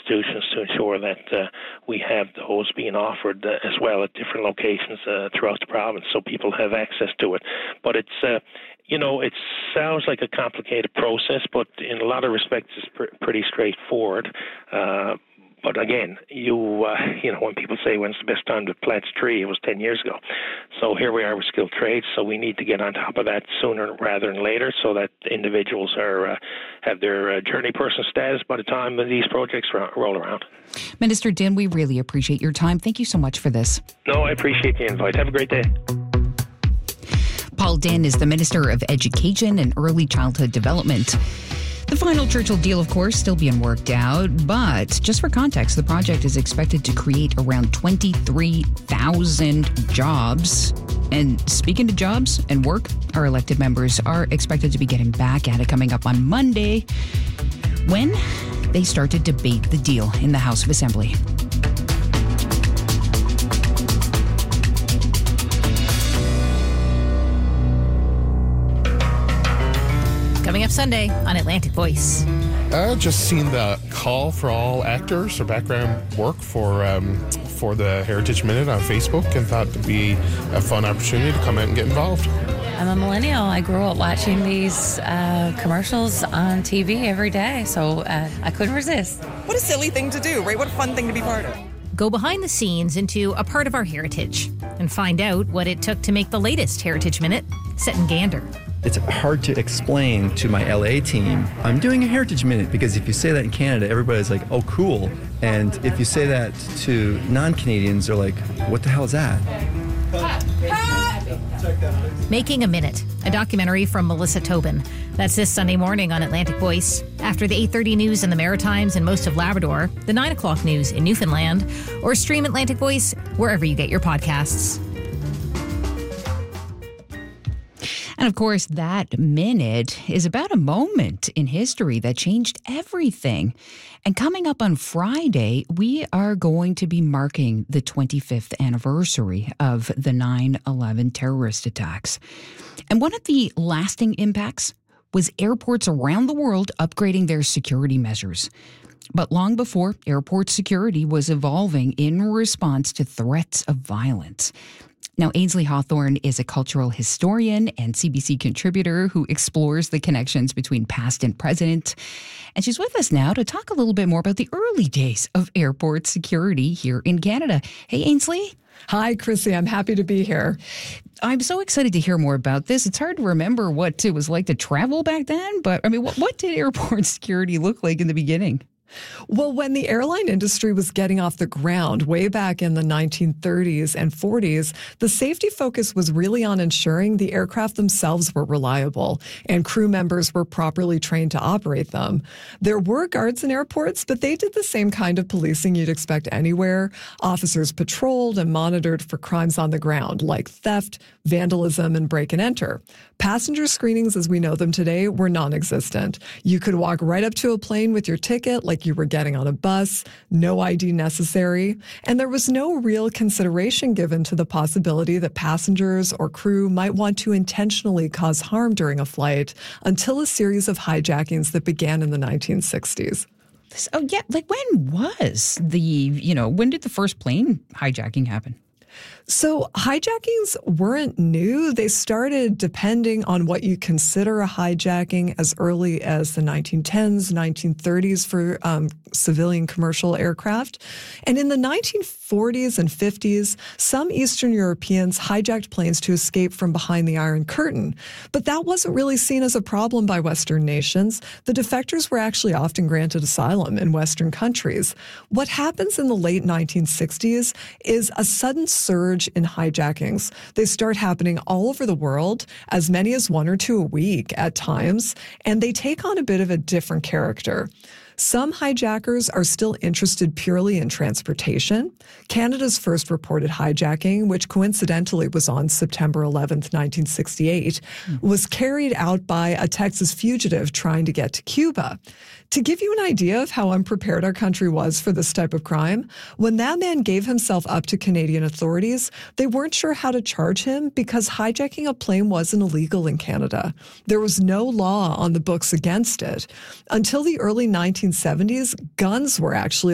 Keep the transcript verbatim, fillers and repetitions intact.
institutions to ensure that uh, we have those being offered uh, as well at different locations uh, throughout the province, so people have access to it. But it's uh, you know, it sounds like a complicated process, but in a lot of respects, it's pr- pretty straightforward. Uh, But again, you uh, you know, when people say when's the best time to plant a tree, it was ten years ago. So here we are with skilled trades. So we need to get on top of that sooner rather than later, so that individuals are uh, have their uh, journey person status by the time that these projects ro- roll around. Minister Dinh, we really appreciate your time. Thank you so much for this. No, I appreciate the invite. Have a great day. Paul Dinh is the Minister of Education and Early Childhood Development. The final Churchill deal, of course, still being worked out, but just for context, the project is expected to create around twenty-three thousand jobs. And speaking of jobs and work, our elected members are expected to be getting back at it coming up on Monday when they start to debate the deal in the House of Assembly. Coming up Sunday on Atlantic Voice. I just seen the call for all actors or background work for um, for the Heritage Minute on Facebook and thought it'd be a fun opportunity to come out and get involved. I'm a millennial. I grew up watching these uh, commercials on T V every day, so uh, I couldn't resist. What a silly thing to do, right? What a fun thing to be part of. Go behind the scenes into a part of our heritage and find out what it took to make the latest Heritage Minute set in Gander. It's hard to explain to my L A team, I'm doing a Heritage Minute, because if you say that in Canada, everybody's like, oh, cool. And if you say that to non-Canadians, they're like, what the hell is that? Making a Minute, a documentary from Melissa Tobin. That's this Sunday morning on Atlantic Voice. After the eight thirty news in the Maritimes and most of Labrador, the nine o'clock news in Newfoundland, or stream Atlantic Voice wherever you get your podcasts. And of course, that minute is about a moment in history that changed everything. And coming up on Friday, we are going to be marking the twenty-fifth anniversary of the nine eleven terrorist attacks. And one of the lasting impacts was airports around the world upgrading their security measures. But long before, airport security was evolving in response to threats of violence. Now, Ainsley Hawthorne is a cultural historian and C B C contributor who explores the connections between past and present. And she's with us now to talk a little bit more about the early days of airport security here in Canada. Hey, Ainsley. Hi, Chrissy. I'm happy to be here. I'm so excited to hear more about this. It's hard to remember what it was like to travel back then, but I mean, what, what did airport security look like in the beginning? Well, when the airline industry was getting off the ground way back in the nineteen thirties and forties, the safety focus was really on ensuring the aircraft themselves were reliable and crew members were properly trained to operate them. There were guards in airports, but they did the same kind of policing you'd expect anywhere. Officers patrolled and monitored for crimes on the ground, like theft, vandalism, and break and enter. Passenger screenings, as we know them today, were non-existent. You could walk right up to a plane with your ticket like you were getting on a bus, no I D necessary, and there was no real consideration given to the possibility that passengers or crew might want to intentionally cause harm during a flight until a series of hijackings that began in the nineteen sixties. Oh, yeah. Like, when was the, you know, when did the first plane hijacking happen? So hijackings weren't new. They started, depending on what you consider a hijacking, as early as the nineteen tens, nineteen thirties for um, civilian commercial aircraft. And in the nineteen forties and fifties, some Eastern Europeans hijacked planes to escape from behind the Iron Curtain. But that wasn't really seen as a problem by Western nations. The defectors were actually often granted asylum in Western countries. What happens in the late nineteen sixties is a sudden surge in hijackings. They start happening all over the world, as many as one or two a week at times, and they take on a bit of a different character. Some hijackers are still interested purely in transportation. Canada's first reported hijacking, which coincidentally was on September eleventh, nineteen sixty-eight, mm. was carried out by a Texas fugitive trying to get to Cuba. To give you an idea of how unprepared our country was for this type of crime, when that man gave himself up to Canadian authorities, they weren't sure how to charge him because hijacking a plane wasn't illegal in Canada. There was no law on the books against it. Until the early nineteen seventies, guns were actually